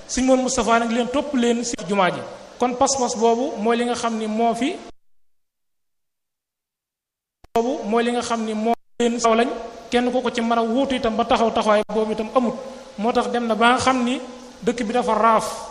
Sëñ Moon Moustapha nag leen topp leen si jumaa ji kon pas-pas boobu mooy li nga xam ni moo fi leen saw lañ kenn ku ko ci mën a wuutu itam ba taxaw taxawaay boobu itam amut moo tax dem na ba nga xam ni dëkk bi dafa raaf